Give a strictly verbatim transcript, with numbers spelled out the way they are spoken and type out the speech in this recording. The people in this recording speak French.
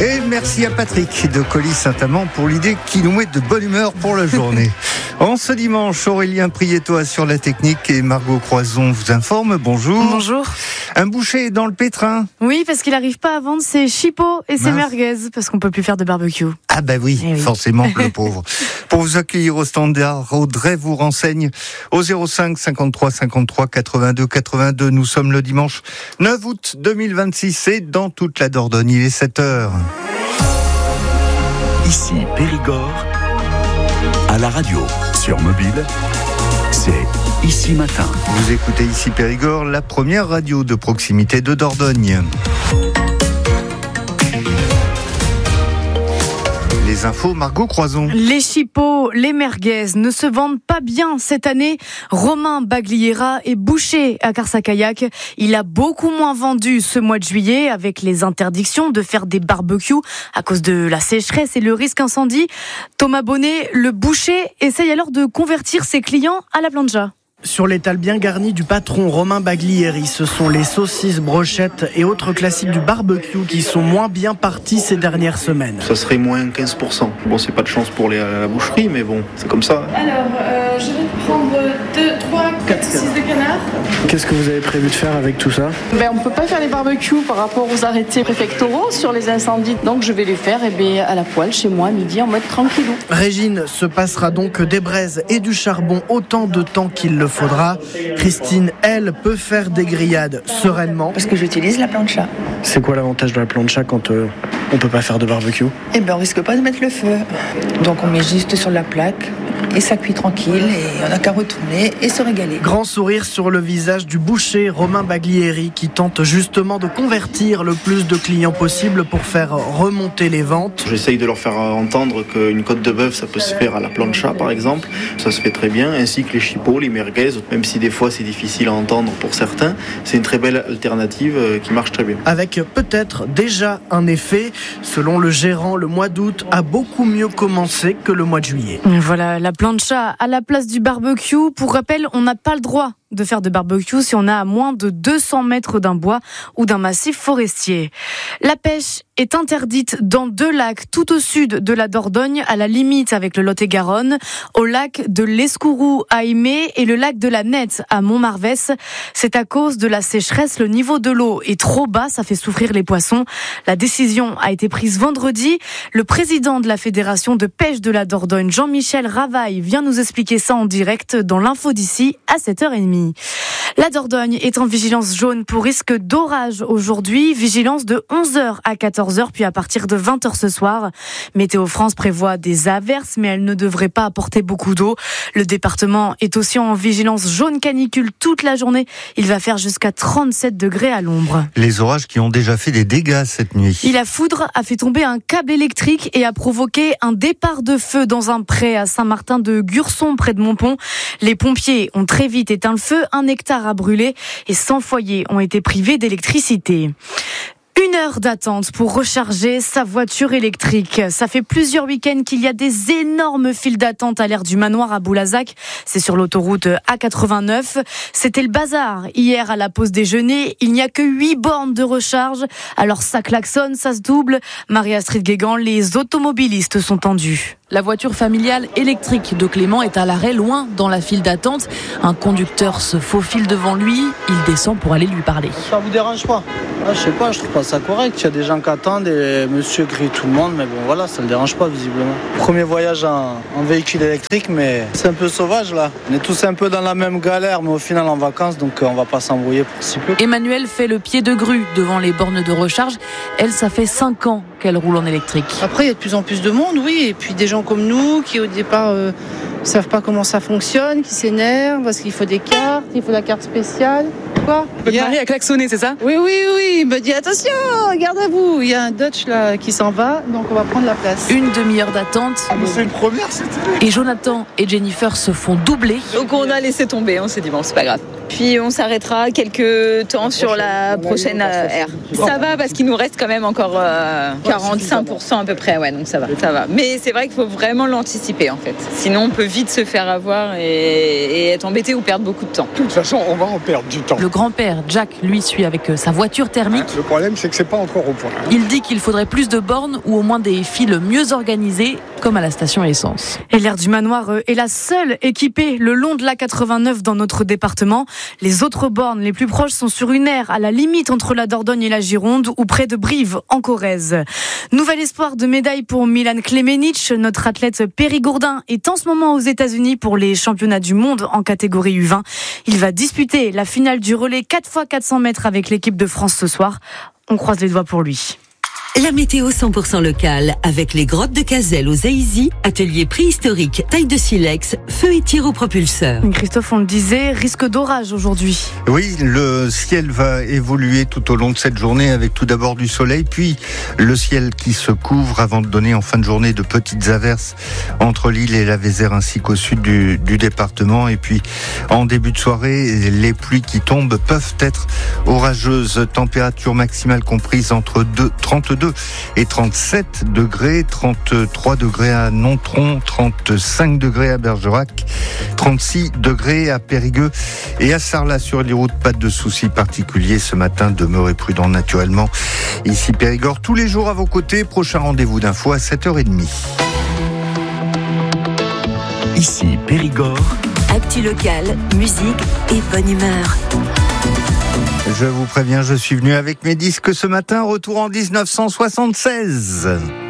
Et merci à Patrick de Colly-Saint-Amand pour l'idée qui nous met de bonne humeur pour la journée. En ce dimanche, Aurélien Prieto assure la technique et Margot Croison vous informe. Bonjour. Bonjour. Un boucher dans le pétrin. Oui, parce qu'il n'arrive pas à vendre ses chipots et ses merguez, parce qu'on peut plus faire de barbecue. Ah bah oui, oui. forcément, le pauvre. Pour vous accueillir au standard, Audrey vous renseigne au zéro cinq cinquante-trois cinquante-trois quatre-vingt-deux quatre-vingt-deux. Nous sommes le dimanche neuf août deux mille vingt-six et dans toute la Dordogne, il est sept heures. Ici Périgord, à la radio, sur mobile, c'est Ici Matin. Vous écoutez Ici Périgord, la première radio de proximité de Dordogne. Les infos, Margot Croison. Les chipots, les merguez ne se vendent pas bien cette année. Romain Bagliera est boucher à Carsacaillac. Il a beaucoup moins vendu ce mois de juillet avec les interdictions de faire des barbecues à cause de la sécheresse et le risque incendie. Thomas Bonnet, le boucher, essaye alors de convertir ses clients à la plancha. Sur l'étal bien garni du patron Romain Baglieri, ce sont les saucisses, brochettes et autres classiques du barbecue qui sont moins bien partis ces dernières semaines. Ça serait moins quinze pour cent. Bon, c'est pas de chance pour les, la boucherie, mais bon, c'est comme ça. Alors, euh, je vais te prendre deux, trois, quatre saucisses de canard. Qu'est-ce que vous avez prévu de faire avec tout ça ? Ben, on ne peut pas faire les barbecues par rapport aux arrêtés préfectoraux sur les incendies. Donc, je vais les faire eh bien, à la poêle chez moi, à midi, en mode tranquillou. Régine se passera donc des braises et du charbon autant de temps qu'il le faudra. Christine, elle, peut faire des grillades sereinement. Parce que j'utilise la plancha. C'est quoi l'avantage de la plancha quand euh, on peut pas faire de barbecue ? Eh ben, on risque pas de mettre le feu. Donc on met juste sur la plaque et ça cuit tranquille et on n'a qu'à retourner et se régaler. Grand sourire sur le visage du boucher Romain Baglieri qui tente justement de convertir le plus de clients possible pour faire remonter les ventes. J'essaye de leur faire entendre qu'une côte de bœuf ça peut se faire à la plancha par exemple, ça se fait très bien, ainsi que les chipots, les merguez, même si des fois c'est difficile à entendre pour certains, c'est une très belle alternative qui marche très bien. Avec peut-être déjà un effet, selon le gérant, le mois d'août a beaucoup mieux commencé que le mois de juillet. Voilà, la plancha à la place du barbecue. Pour rappel, on n'a pas le droit de faire de barbecue si on a à moins de deux cents mètres d'un bois ou d'un massif forestier. La pêche est interdite dans deux lacs tout au sud de la Dordogne, à la limite avec le Lot-et-Garonne, au lac de l'Escourou à Aimé et le lac de la Nette à Montmarvès. C'est à cause de la sécheresse, le niveau de l'eau est trop bas, ça fait souffrir les poissons. La décision a été prise vendredi. Le président de la Fédération de pêche de la Dordogne, Jean-Michel Ravaille, vient nous expliquer ça en direct dans l'info d'ici à sept heures trente. La Dordogne est en vigilance jaune pour risque d'orage aujourd'hui. Vigilance de onze heures à quatorze heures, puis à partir de vingt heures ce soir. Météo France prévoit des averses, mais elles ne devraient pas apporter beaucoup d'eau. Le département est aussi en vigilance jaune canicule toute la journée. Il va faire jusqu'à trente-sept degrés à l'ombre. Les orages qui ont déjà fait des dégâts cette nuit. Et la foudre a fait tomber un câble électrique et a provoqué un départ de feu dans un pré à Saint-Martin de Gurson, près de Montpont. Les pompiers ont très vite éteint le feu. Un hectare a brûlé et cent foyers ont été privés d'électricité. Une heure d'attente pour recharger sa voiture électrique. Ça fait plusieurs week-ends qu'il y a des énormes files d'attente à l'aire du Manoir à Boulazac. C'est sur l'autoroute A quatre-vingt-neuf. C'était le bazar hier à la pause déjeuner. Il n'y a que huit bornes de recharge. Alors ça klaxonne, ça se double. Marie-Astrid Guégan, les automobilistes sont tendus. La voiture familiale électrique de Clément est à l'arrêt, loin dans la file d'attente. Un conducteur se faufile devant lui. Il descend pour aller lui parler. Ça vous dérange pas ? Ah, je sais pas, je trouve pas ça correct. Il y a des gens qui attendent et monsieur grille tout le monde. Mais bon, voilà, ça le dérange pas visiblement. Premier voyage en, en véhicule électrique, mais c'est un peu sauvage là. On est tous un peu dans la même galère, mais au final en vacances, donc on va pas s'embrouiller pour si peu. Emmanuel fait le pied de grue devant les bornes de recharge. Elle, ça fait cinq ans qu'elle roule en électrique. Après, il y a de plus en plus de monde, oui, et puis des gens comme nous qui au départ euh, savent pas comment ça fonctionne, qui s'énervent parce qu'il faut des cartes, il faut la carte spéciale. Quoi ? Votre mari a klaxonné, c'est ça ? Oui, oui, oui, il me dit attention, regarde à vous, il y a un Dutch là qui s'en va, donc on va prendre la place. Une demi-heure d'attente. Ah, mais c'est une première, c'était. Et Jonathan et Jennifer se font doubler. Donc on a laissé tomber, on s'est dit bon, c'est pas grave. puis on s'arrêtera quelques temps sur la prochaine aire. Ça va parce qu'il nous reste quand même encore euh, quarante-cinq pour cent à peu près, ouais, donc ça va, ça va. Mais c'est vrai qu'il faut vraiment l'anticiper en fait. Sinon on peut vite se faire avoir et, et être embêté ou perdre beaucoup de temps. De toute façon, on va en perdre du temps. Le grand-père, Jack, lui, suit avec sa voiture thermique. Le problème, c'est que c'est pas encore au point. Il dit qu'il faudrait plus de bornes ou au moins des files mieux organisées, comme à la station essence. Et l'aire du Manoir est la seule équipée le long de l'A quatre-vingt-neuf dans notre département. Les autres bornes les plus proches sont sur une aire à la limite entre la Dordogne et la Gironde ou près de Brive, en Corrèze. Nouvel espoir de médaille pour Milan Klemenic. Notre athlète périgourdin est en ce moment aux États-Unis pour les championnats du monde en catégorie U vingt. Il va disputer la finale du relais quatre fois quatre cents mètres avec l'équipe de France ce soir. On croise les doigts pour lui. La météo cent pour cent locale, avec les grottes de Cazel aux Aïsy, atelier préhistorique, taille de silex, feu et tir au propulseur. Christophe, on le disait, risque d'orage aujourd'hui. Oui, le ciel va évoluer tout au long de cette journée avec tout d'abord du soleil, puis le ciel qui se couvre avant de donner en fin de journée de petites averses entre l'île et la Vézère ainsi qu'au sud du, du département. Et puis en début de soirée, les pluies qui tombent peuvent être orageuses. Température maximale comprise entre trente-deux et trente-sept degrés, trente-trois degrés à Nontron, trente-cinq degrés à Bergerac, trente-six degrés à Périgueux et à Sarlat. Sur les routes, pas de soucis particuliers ce matin, demeurez prudents naturellement. Ici Périgord, tous les jours à vos côtés, prochain rendez-vous d'info à sept heures trente. Ici Périgord. Actu locale, musique et bonne humeur. Je vous préviens, je suis venu avec mes disques ce matin, retour en dix-neuf cent soixante-seize.